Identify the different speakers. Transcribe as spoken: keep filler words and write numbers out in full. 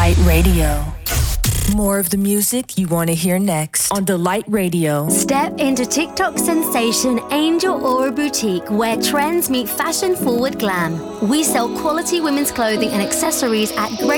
Speaker 1: Delight Radio. More of the music you want to hear next on Delight Radio.
Speaker 2: Step into TikTok sensation Angel Aura Boutique, where trends meet fashion-forward glam. We sell quality women's clothing and accessories at great